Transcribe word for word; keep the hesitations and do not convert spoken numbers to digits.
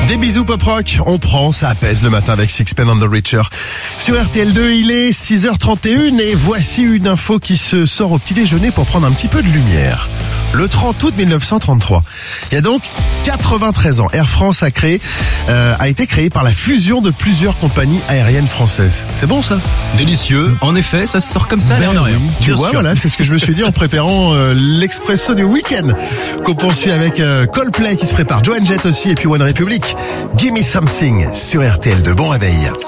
Des bisous pop rock, on prend, ça apaise le matin avec Sixpence on the Richer. Sur R T L deux, il est six heures trente et une et voici une info qui se sort au petit déjeuner pour prendre un petit peu de lumière. Le trente août mille neuf cent trente-trois. Il y a donc quatre-vingt-treize ans. Air France a créé, euh, a été créé par la fusion de plusieurs compagnies aériennes françaises. C'est bon ça? Délicieux. En effet, ça se sort comme ça, Ben l'air de rien. oui. Tu Bien vois, sûr. voilà, c'est ce que je me suis dit en préparant euh, l'expresso du week-end qu'on poursuit avec euh, Coldplay qui se prépare, Joan Jett aussi et puis One Republic. Give me something sur R T L deux. Bon réveil.